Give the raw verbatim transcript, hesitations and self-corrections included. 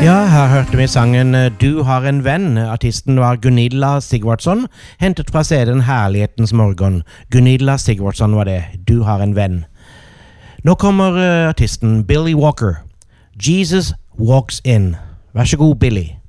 Ja, her hørte vi sangen Du har en venn. Artisten var Gunilla Sigvardsson, hentet fra C D-en Herlighetens morgen. Gunilla Sigvardsson var det. Du har en venn. Nå kommer uh, artisten Billy Walker. Jesus Walks In. Vær så god, Billy.